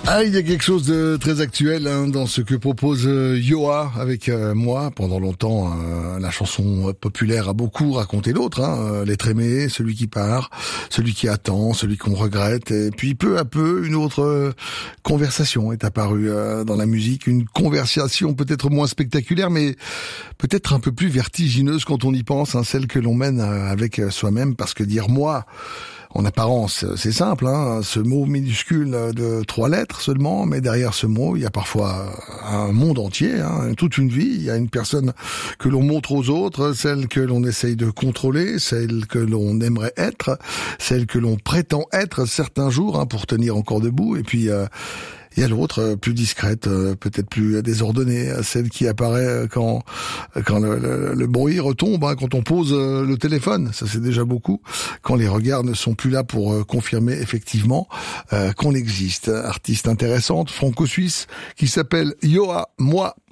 Ah, il y a quelque chose de très actuel dans ce que propose Yoa avec moi. Pendant longtemps, la chanson populaire a beaucoup raconté l'autre, l'être aimé, celui qui part, celui qui attend, celui qu'on regrette. Et puis peu à peu, une autre conversation est apparue dans la musique. Une conversation peut-être moins spectaculaire, mais peut-être un peu plus vertigineuse quand on y pense, celle que l'on mène avec soi-même. Parce que dire moi... En apparence, c'est simple, ce mot minuscule de 3 lettres seulement, mais derrière ce mot, il y a parfois un monde entier, toute une vie. Il y a une personne que l'on montre aux autres, celle que l'on essaye de contrôler, celle que l'on aimerait être, celle que l'on prétend être certains jours pour tenir encore debout, et puis... il y a l'autre, plus discrète, peut-être plus désordonnée, celle qui apparaît quand le bruit retombe, quand on pose le téléphone. Ça, c'est déjà beaucoup. Quand les regards ne sont plus là pour confirmer effectivement qu'on existe. Artiste intéressante, franco-suisse, qui s'appelle Yoa Moi.